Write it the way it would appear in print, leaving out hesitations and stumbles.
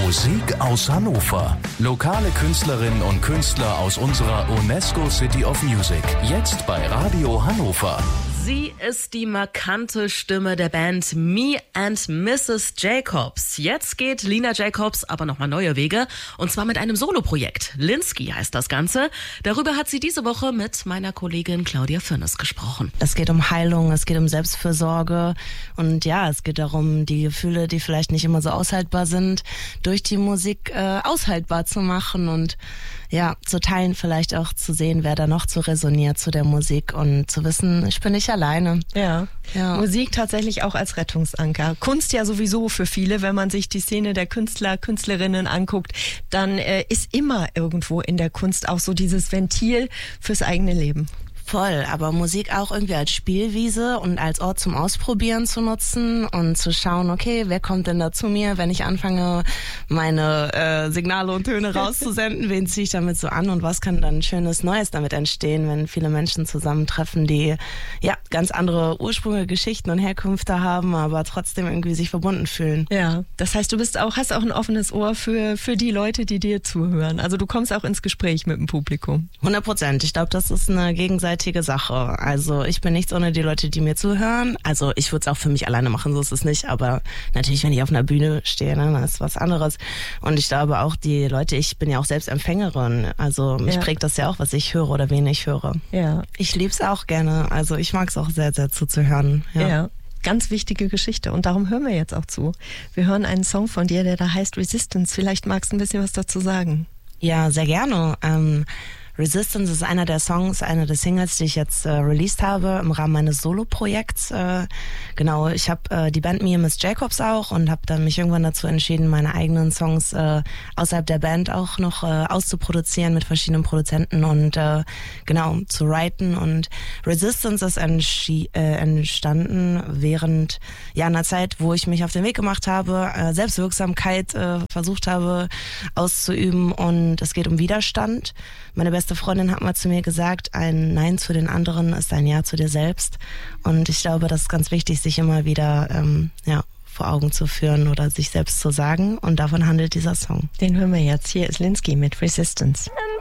Musik aus Hannover. Lokale Künstlerinnen und Künstler aus unserer UNESCO City of Music. Jetzt bei Radio Hannover. Sie ist die markante Stimme der Band Me and Mrs. Jacobs. Jetzt geht Lina Jacobs aber nochmal neue Wege. Und zwar mit einem Soloprojekt. Linsky heißt das Ganze. Darüber hat sie diese Woche mit meiner Kollegin Claudia Fürnes gesprochen. Es geht um Heilung, es geht um Selbstfürsorge. Und ja, es geht darum, die Gefühle, die vielleicht nicht immer so aushaltbar sind, durch die Musik aushaltbar zu machen. Und ja, zu teilen, vielleicht auch zu sehen, wer da noch zu resoniert zu der Musik und zu wissen, ich bin nicht alleine. Ja. Musik tatsächlich auch als Rettungsanker. Kunst ja sowieso für viele, wenn man sich die Szene der Künstler, Künstlerinnen anguckt, dann ist immer irgendwo in der Kunst auch so dieses Ventil fürs eigene Leben. Voll, aber Musik auch irgendwie als Spielwiese und als Ort zum Ausprobieren zu nutzen und zu schauen, okay, wer kommt denn da zu mir, wenn ich anfange, meine Signale und Töne rauszusenden, wen ziehe ich damit so an und was kann dann Schönes Neues damit entstehen, wenn viele Menschen zusammentreffen, die ja ganz andere Ursprünge, Geschichten und Herkünfte haben, aber trotzdem irgendwie sich verbunden fühlen. Ja, das heißt, du hast auch ein offenes Ohr für die Leute, die dir zuhören. Also du kommst auch ins Gespräch mit dem Publikum. 100%. Ich glaube, das ist eine gegenseitige Sache. Also ich bin nichts ohne die Leute, die mir zuhören. Also ich würde es auch für mich alleine machen, so ist es nicht. Aber natürlich, wenn ich auf einer Bühne stehe, ne, dann ist was anderes. Und ich glaube auch die Leute, ich bin ja auch selbst Empfängerin. Also mich prägt das ja auch, was ich höre oder wen ich höre. Ja. Ich liebe es auch gerne. Also ich mag es auch sehr, sehr zuzuhören. Ja. Ganz wichtige Geschichte und darum hören wir jetzt auch zu. Wir hören einen Song von dir, der da heißt Resistance. Vielleicht magst du ein bisschen was dazu sagen. Ja, sehr gerne. Resistance ist einer der Songs, einer der Singles, die ich jetzt released habe im Rahmen meines Solo-Projekts. Genau, ich habe die Band Me and Mrs. Jacobs auch und habe dann mich irgendwann dazu entschieden, meine eigenen Songs außerhalb der Band auch noch auszuproduzieren mit verschiedenen Produzenten und genau zu writen. Und Resistance ist entstanden während einer Zeit, wo ich mich auf den Weg gemacht habe, Selbstwirksamkeit versucht habe auszuüben und es geht um Widerstand. Meine beste Freundin hat mal zu mir gesagt, ein Nein zu den anderen ist ein Ja zu dir selbst. Und ich glaube, das ist ganz wichtig, sich immer wieder vor Augen zu führen oder sich selbst zu sagen. Und davon handelt dieser Song. Den hören wir jetzt. Hier ist Linsky mit Resistance.